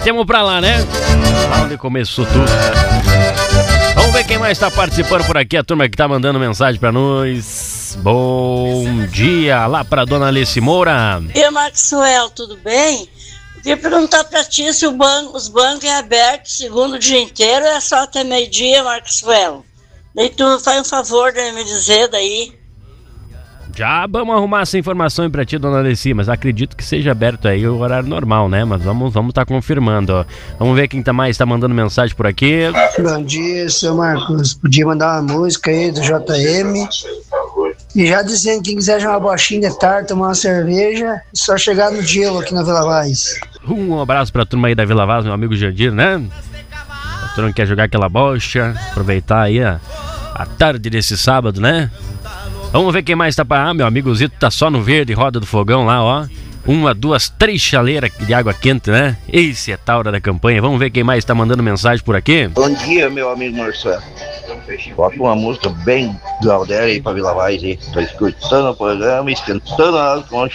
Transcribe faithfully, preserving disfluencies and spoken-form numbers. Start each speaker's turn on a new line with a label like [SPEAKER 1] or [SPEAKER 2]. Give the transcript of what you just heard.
[SPEAKER 1] Partemos pra lá, né? Lá onde começou tudo. Vamos ver quem mais tá participando por aqui. A turma que tá mandando mensagem pra nós. Bom dia lá pra dona Alice Moura.
[SPEAKER 2] E Maxwell, tudo bem? Queria perguntar pra ti se o banco, os bancos é aberto segundo o dia inteiro ou é só até meio-dia, Maxwell? Daí tu faz um favor de me dizer daí.
[SPEAKER 1] Já vamos arrumar essa informação aí pra ti, dona Alessi, mas acredito que seja aberto aí o horário normal, né? Mas vamos vamos tá confirmando, ó. Vamos ver quem tá mais tá mandando mensagem por aqui.
[SPEAKER 3] Bom dia, seu Marcos. Podia mandar uma música aí do J M. E já dizendo, quem quiser jogar uma bochinha de tarde, tomar uma cerveja, é só chegar no gelo aqui na Vila Vaz.
[SPEAKER 1] Um abraço pra turma aí da Vila Vaz, meu amigo Jandir, né? A turma que quer jogar aquela bocha, aproveitar aí a, a tarde desse sábado, né? Vamos ver quem mais tá pra... Ah, meu amigo Zito tá só no verde, roda do fogão lá, ó. Uma, duas, três chaleiras de água quente, né? Esse é Taura da campanha. Vamos ver quem mais tá mandando mensagem por aqui.
[SPEAKER 4] Bom dia, meu amigo Marcelo. Bota uma música bem Galdéria aí pra Vila Vaz aí. Tô escutando o programa, esquentando a água com